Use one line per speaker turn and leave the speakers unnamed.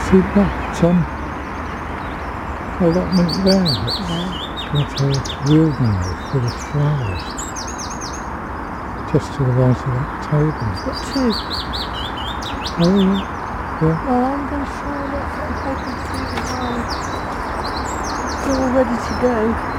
See that allotment there? It's got a wheelbarrow full of flowers. Just to the right of that table.
Got two.
Oh yeah. Yeah.
Well, I'm going to try it and hope and see the one. It's all ready to go.